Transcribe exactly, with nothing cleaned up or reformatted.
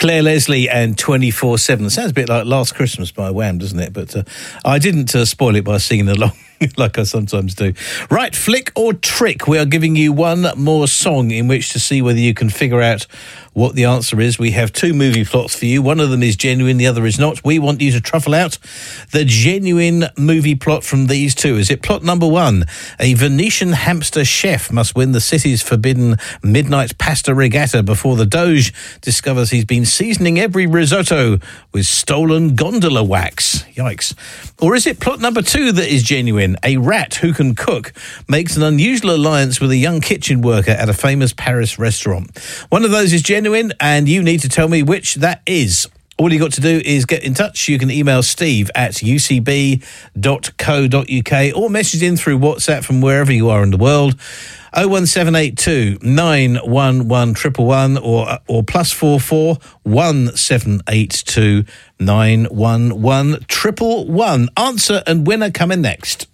Claire Leslie and twenty-four seven. Sounds a bit like Last Christmas by Wham, doesn't it? But uh, I didn't uh, spoil it by singing along like I sometimes do. Right, flick or trick? We are giving you one more song in which to see whether you can figure out what the answer is. We have two movie plots for you. One of them is genuine, the other is not. We want you to truffle out the genuine movie plot from these two. Is it plot number one? A Venetian hamster chef must win the city's forbidden midnight pasta regatta before the Doge discovers he's been seasoning every risotto with stolen gondola wax. Yikes. Or is it plot number two that is genuine? A rat who can cook makes an unusual alliance with a young kitchen worker at a famous Paris restaurant. One of those is genuine, and you need to tell me which that is. All you got to do is get in touch. You can email steve at u c b dot co dot u k or message in through WhatsApp from wherever you are in the world. oh one seven eight two nine one one one one one or or plus four four one seven eight two nine one one one one one. Answer and winner coming next.